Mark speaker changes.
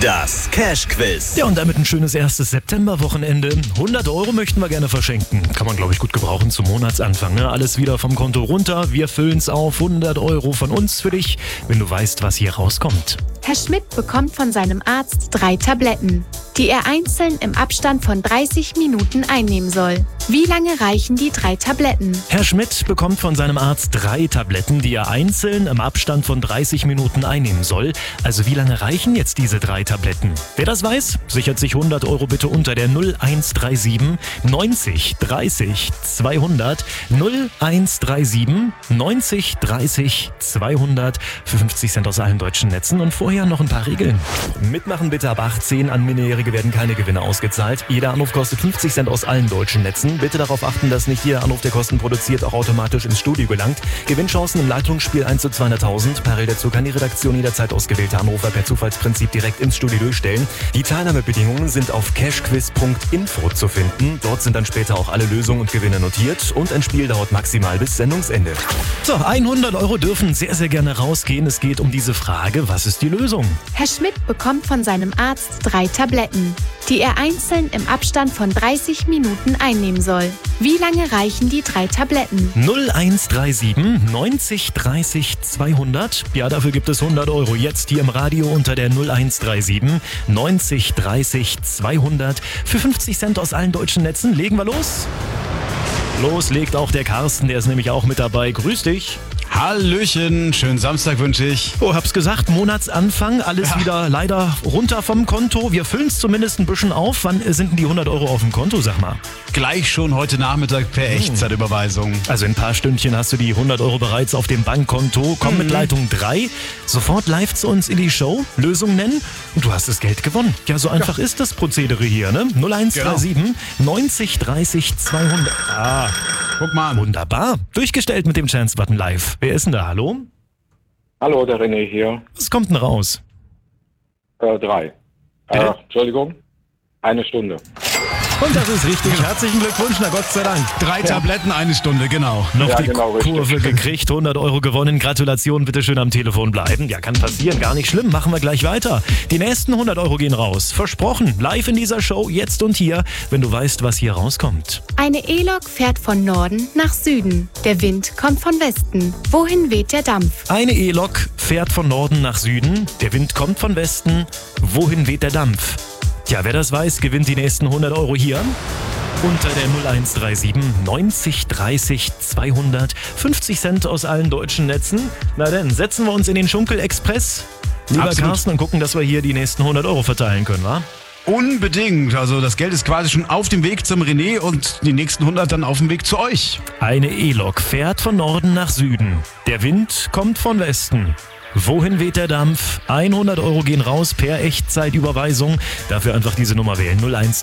Speaker 1: Das Cash-Quiz.
Speaker 2: Ja, und damit ein schönes erstes Septemberwochenende. 100 € möchten wir gerne verschenken. Kann man, glaube ich, gut gebrauchen zum Monatsanfang. Ne? Alles wieder vom Konto runter. Wir füllen's auf. 100 € von uns für dich, wenn du weißt, was hier rauskommt.
Speaker 3: Herr Schmidt bekommt von seinem Arzt 3 Tabletten, die er einzeln im Abstand von 30 Minuten einnehmen soll. Wie lange reichen die 3 Tabletten?
Speaker 2: Herr Schmidt bekommt von seinem Arzt 3 Tabletten, die er einzeln im Abstand von 30 Minuten einnehmen soll. Also wie lange reichen jetzt diese 3 Tabletten? Wer das weiß, sichert sich 100 € bitte unter der 0137 90 30 200 0137 90 30 200 für 50 Cent aus allen deutschen Netzen. Und vorher noch ein paar Regeln. Mitmachen bitte ab 18. An Minderjährige werden keine Gewinne ausgezahlt. Jeder Anruf kostet 50 Cent aus allen deutschen Netzen. Bitte darauf achten, dass nicht jeder Anruf, der Kosten produziert, auch automatisch ins Studio gelangt. Gewinnchancen im Leitungsspiel 1 zu 200.000. Parallel dazu kann die Redaktion jederzeit ausgewählte Anrufer per Zufallsprinzip direkt ins Studio durchstellen. Die Teilnahmebedingungen sind auf cashquiz.info zu finden. Dort sind dann später auch alle Lösungen und Gewinne notiert. Und ein Spiel dauert maximal bis Sendungsende. So, 100 € dürfen sehr, sehr gerne rausgehen. Es geht um diese Frage, was ist die Lösung?
Speaker 3: Herr Schmidt bekommt von seinem Arzt 3 Tabletten, die er einzeln im Abstand von 30 Minuten einnehmen soll. Wie lange reichen die 3 Tabletten?
Speaker 2: 0137 90 30 200. Ja, dafür gibt es 100 € jetzt hier im Radio unter der 0137 90 30 200 für 50 Cent aus allen deutschen Netzen. Legen wir los? Los legt auch der Carsten, der ist nämlich auch mit dabei. Grüß dich.
Speaker 4: Hallöchen, schönen Samstag wünsche ich.
Speaker 2: Oh, hab's gesagt, Monatsanfang, alles wieder leider runter vom Konto. Wir füllen's zumindest ein bisschen auf. Wann sind denn die 100 € auf dem Konto, sag mal?
Speaker 4: Gleich schon heute Nachmittag per Echtzeitüberweisung.
Speaker 2: Also in ein paar Stündchen hast du die 100 € bereits auf dem Bankkonto. Komm mit Leitung 3, sofort live zu uns in die Show, Lösung nennen und du hast das Geld gewonnen. Ja, so einfach ist das Prozedere hier, ne? 0137 90 30 200. Ah,
Speaker 4: guck mal an.
Speaker 2: Wunderbar. Durchgestellt mit dem Chance-Button live. Wer ist denn da? Hallo?
Speaker 5: Hallo, der René hier.
Speaker 2: Was kommt denn raus?
Speaker 5: 3. Entschuldigung, 1 Stunde.
Speaker 2: Und das ist richtig. Herzlichen Glückwunsch, na Gott sei Dank.
Speaker 4: 3 Tabletten, 1 Stunde, genau.
Speaker 2: Noch
Speaker 5: Ja,
Speaker 2: die
Speaker 5: genau, richtig.
Speaker 2: Kurve gekriegt, 100 € gewonnen. Gratulation, bitte schön am Telefon bleiben. Ja, kann passieren, gar nicht schlimm. Machen wir gleich weiter. Die nächsten 100 € gehen raus. Versprochen, live in dieser Show, jetzt und hier, wenn du weißt, was hier rauskommt.
Speaker 3: Eine E-Lok fährt von Norden nach Süden. Der Wind kommt von Westen. Wohin weht der Dampf?
Speaker 2: Eine E-Lok fährt von Norden nach Süden. Der Wind kommt von Westen. Wohin weht der Dampf? Tja, wer das weiß, gewinnt die nächsten 100 € hier. Unter der 0137 90 30 200. 50 Cent aus allen deutschen Netzen. Na denn, setzen wir uns in den Schunkel-Express, lieber
Speaker 4: Absolut.
Speaker 2: Carsten, und gucken, dass wir hier die nächsten 100 € verteilen können, wa?
Speaker 4: Unbedingt. Also das Geld ist quasi schon auf dem Weg zum René und die nächsten 100 dann auf dem Weg zu euch.
Speaker 2: Eine E-Lok fährt von Norden nach Süden. Der Wind kommt von Westen. Wohin weht der Dampf? 100 € gehen raus per Echtzeitüberweisung. Dafür einfach diese Nummer wählen. 01